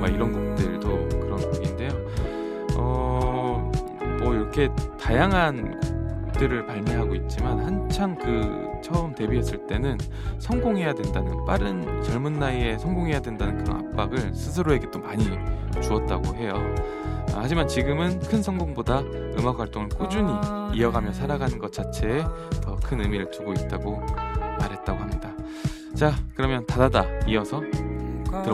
막 이런 곡들도 그런 곡인데요. 뭐 이렇게 다양한 곡들을 발매하고 있지만 한창 처음 데뷔했을 때는 성공해야 된다는, 빠른 젊은 나이에 성공해야 된다는 그런 압박을 스스로에게 또 많이 주었다고 해요. 하지만 지금은 큰 성공보다 음악 활동을 꾸준히 이어가며 살아가는 것 자체에 더 큰 의미를 두고 있다고 말했다고 합니다. 자, 그러면 다다다 이어서